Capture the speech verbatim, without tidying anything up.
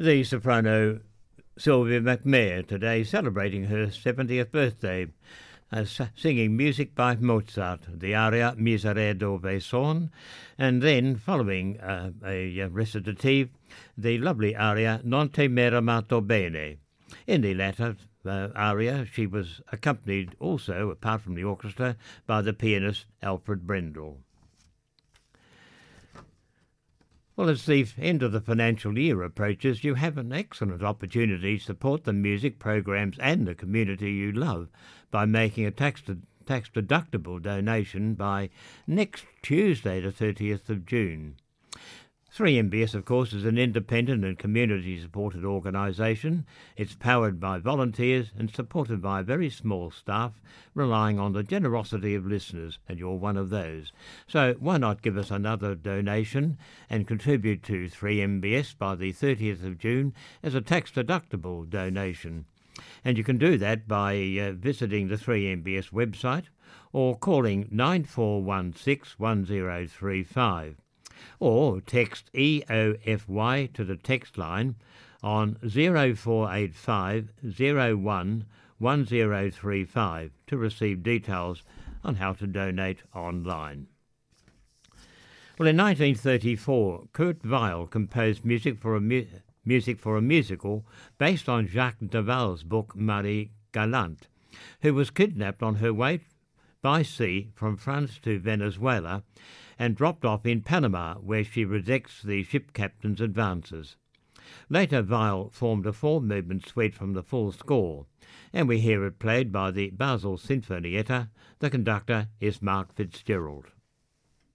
The soprano Sylvia McMahon today celebrating her seventieth birthday, uh, singing music by Mozart, the aria Miserere dove son, and then following uh, a recitative, the lovely aria Non te m'era amato bene. In the latter uh, aria, she was accompanied also, apart from the orchestra, by the pianist Alfred Brendel. Well, as the end of the financial year approaches, you have an excellent opportunity to support the music programs and the community you love by making a tax tax deductible donation by next Tuesday, the thirtieth of June. three M B S, of course, is an independent and community-supported organisation. It's powered by volunteers and supported by a very small staff, relying on the generosity of listeners, and you're one of those. So why not give us another donation and contribute to three M B S by the thirtieth of June as a tax-deductible donation? And you can do that by uh, visiting the three M B S website or calling nine four one six one zero three five. Or text E O F Y to the text line on zero four eight five zero one one zero three five to receive details on how to donate online. Well, in nineteen thirty-four, Kurt Weill composed music for a mu- music for a musical based on Jacques Deval's book Marie Galante, who was kidnapped on her way by sea from France to Venezuela and dropped off in Panama, where she rejects the ship captain's advances. Later, Weill formed a four-movement suite from the full score, and we hear it played by the Basel Sinfonietta. The conductor is Mark Fitzgerald.